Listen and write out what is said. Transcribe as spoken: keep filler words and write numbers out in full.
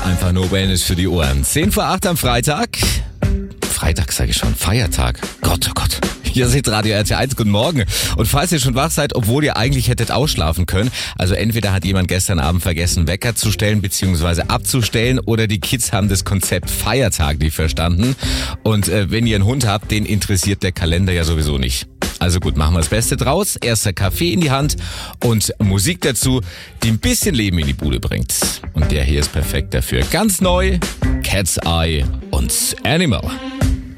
einfach nur Wellness für die Ohren. zehn vor acht am Freitag. Freitag sage ich schon, Feiertag. Gott, oh Gott. Hier seht Radio R T eins, guten Morgen. Und falls ihr schon wach seid, obwohl ihr eigentlich hättet ausschlafen können, also entweder hat jemand gestern Abend vergessen, Wecker zu stellen bzw. abzustellen, oder die Kids haben das Konzept Feiertag nicht verstanden. Und äh, wenn ihr einen Hund habt, den interessiert der Kalender ja sowieso nicht. Also gut, machen wir das Beste draus. Erster Kaffee in die Hand und Musik dazu, die ein bisschen Leben in die Bude bringt. Und der hier ist perfekt dafür. Ganz neu, Cat's Eye und Animal.